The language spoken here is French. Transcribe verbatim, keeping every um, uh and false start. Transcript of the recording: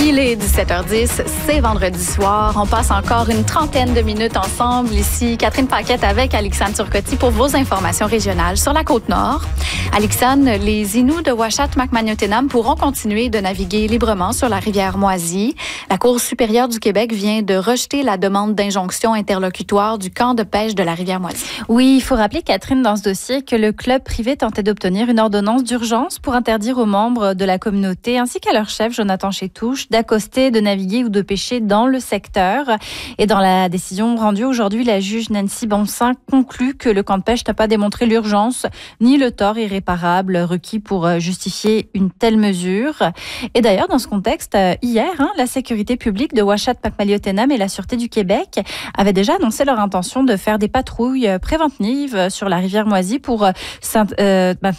Il est dix-sept heures dix, c'est vendredi soir. On passe encore une trentaine de minutes ensemble. Ici, Catherine Paquette avec Alexandre Turcotte pour vos informations régionales sur la Côte-Nord. Alexandre, les Inuits de Uashat-Makmaniutenam pourront continuer de naviguer librement sur la rivière Moisy. La Cour supérieure du Québec vient de rejeter la demande d'injonction interlocutoire du camp de pêche de la rivière Moisy. Oui, il faut rappeler, Catherine, dans ce dossier, que le club privé tentait d'obtenir une ordonnance d'urgence pour interdire aux membres de la communauté ainsi qu'à leur chef, Jonathan Chétouche, d'accoster, de naviguer ou de pêcher dans le secteur. Et dans la décision rendue aujourd'hui, la juge Nancy Bonsin conclut que le camp de pêche n'a pas démontré l'urgence ni le tort irréparable requis pour justifier une telle mesure. Et d'ailleurs, dans ce contexte, hier, hein, la sécurité publique de Uashat-Makmaniutenam et la Sûreté du Québec avaient déjà annoncé leur intention de faire des patrouilles préventives sur la rivière Moisy pour euh,